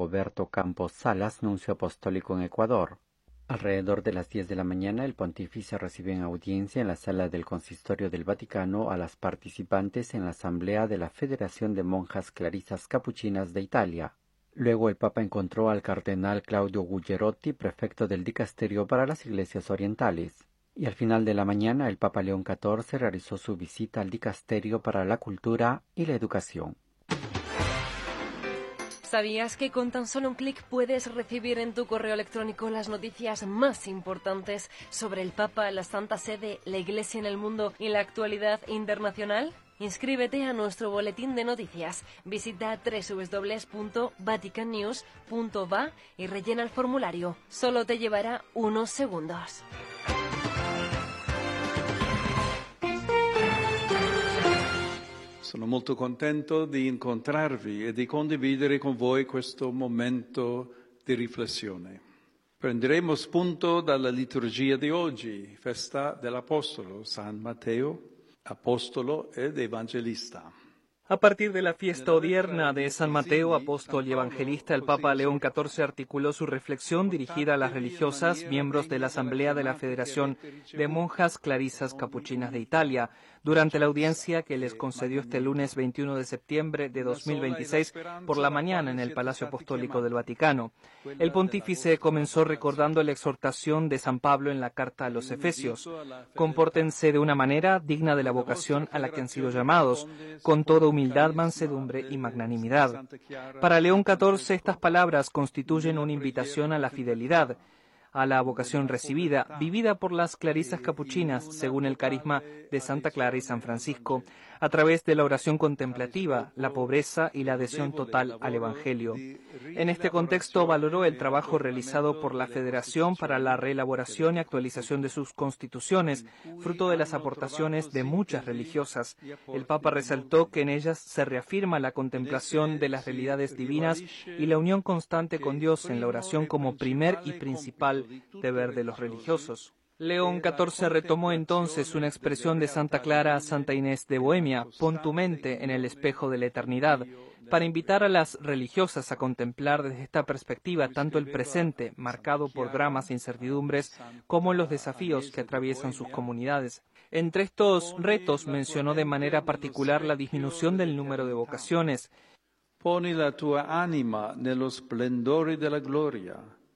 Dagoberto Campos Salas, nuncio apostólico en Ecuador. Alrededor de las 10 de la mañana, el pontífice recibió en audiencia en la sala del Consistorio del Vaticano a las participantes en la asamblea de la Federación de Monjas Clarisas Capuchinas de Italia. Luego el Papa encontró al cardenal Claudio Gugerotti, prefecto del Dicasterio para las Iglesias Orientales. Y al final de la mañana, el Papa León XIV realizó su visita al Dicasterio para la Cultura y la Educación. ¿Sabías que con tan solo un clic puedes recibir en tu correo electrónico las noticias más importantes sobre el Papa, la Santa Sede, la Iglesia en el mundo y la actualidad internacional? Inscríbete a nuestro boletín de noticias. Visita www.vaticannews.va y rellena el formulario. Solo te llevará unos segundos. Sono molto contento di incontrarvi e di condividere con voi questo momento di riflessione. Prenderemo spunto dalla liturgia di oggi, festa dell'Apostolo San Matteo, apostolo ed evangelista. A partir de la fiesta odierna de San Mateo, apóstol y evangelista, el Papa León XIV articuló su reflexión dirigida a las religiosas, miembros de la Asamblea de la Federación de Monjas Clarisas Capuchinas de Italia, durante la audiencia que les concedió este lunes 21 de septiembre de 2026 por la mañana en el Palacio Apostólico del Vaticano. El pontífice comenzó recordando la exhortación de San Pablo en la carta a los Efesios: compórtense de una manera digna de la vocación a la que han sido llamados, con toda humildad, mansedumbre y magnanimidad. Para León XIV estas palabras constituyen una invitación a la fidelidad, a la vocación recibida, vivida por las clarisas capuchinas, según el carisma de Santa Clara y San Francisco, a través de la oración contemplativa, la pobreza y la adhesión total al Evangelio. En este contexto valoró el trabajo realizado por la Federación para la reelaboración y actualización de sus constituciones, fruto de las aportaciones de muchas religiosas. El Papa resaltó que en ellas se reafirma la contemplación de las realidades divinas y la unión constante con Dios en la oración como primer y principal deber de los religiosos. León XIV retomó entonces una expresión de Santa Clara a Santa Inés de Bohemia: pon tu mente en el espejo de la eternidad, para invitar a las religiosas a contemplar desde esta perspectiva tanto el presente, marcado por dramas e incertidumbres, como los desafíos que atraviesan sus comunidades. Entre estos retos mencionó de manera particular la disminución del número de vocaciones. Poni la tua anima nello splendore della gloria.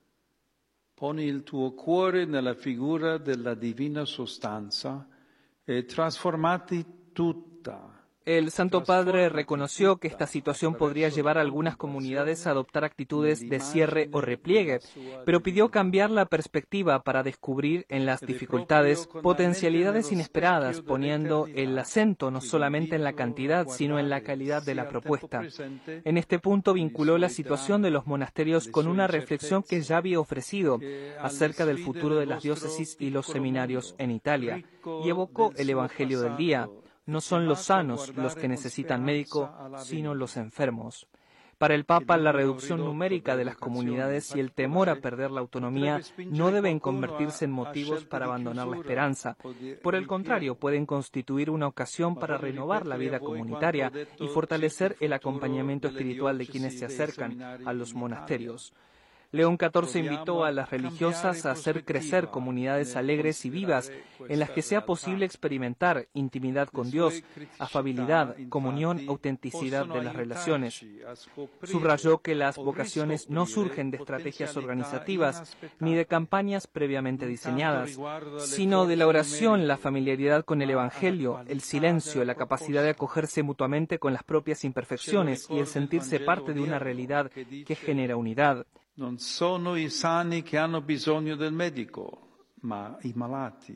Poni il tuo cuore nella figura della divina sostanza e trasformati tutta. El Santo Padre reconoció que esta situación podría llevar a algunas comunidades a adoptar actitudes de cierre o repliegue, pero pidió cambiar la perspectiva para descubrir en las dificultades potencialidades inesperadas, poniendo el acento no solamente en la cantidad, sino en la calidad de la propuesta. En este punto vinculó la situación de los monasterios con una reflexión que ya había ofrecido acerca del futuro de las diócesis y los seminarios en Italia, y evocó el Evangelio del día. No son los sanos los que necesitan médico, sino los enfermos. Para el Papa, la reducción numérica de las comunidades y el temor a perder la autonomía no deben convertirse en motivos para abandonar la esperanza. Por el contrario, pueden constituir una ocasión para renovar la vida comunitaria y fortalecer el acompañamiento espiritual de quienes se acercan a los monasterios. León XIV invitó a las religiosas a hacer crecer comunidades alegres y vivas en las que sea posible experimentar intimidad con Dios, afabilidad, comunión, autenticidad de las relaciones. Subrayó que las vocaciones no surgen de estrategias organizativas ni de campañas previamente diseñadas, sino de la oración, la familiaridad con el Evangelio, el silencio, la capacidad de acogerse mutuamente con las propias imperfecciones y el sentirse parte de una realidad que genera unidad. Non sono i sani che hanno bisogno del medico, ma i malati.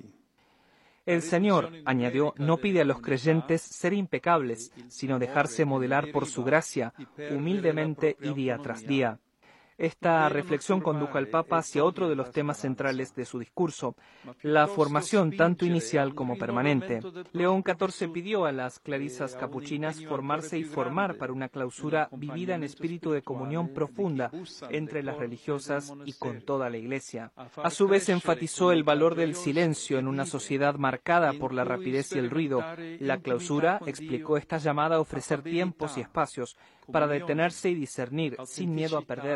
El Señor, añadió, no pide a los creyentes ser impecables, sino dejarse modelar por su gracia, humildemente y día tras día. Esta reflexión condujo al Papa hacia otro de los temas centrales de su discurso, la formación tanto inicial como permanente. León XIV pidió a las clarisas capuchinas formarse y formar para una clausura vivida en espíritu de comunión profunda entre las religiosas y con toda la Iglesia. A su vez enfatizó el valor del silencio en una sociedad marcada por la rapidez y el ruido. La clausura, explicó, está llamada a ofrecer tiempos y espacios para detenerse y discernir, sin miedo a perder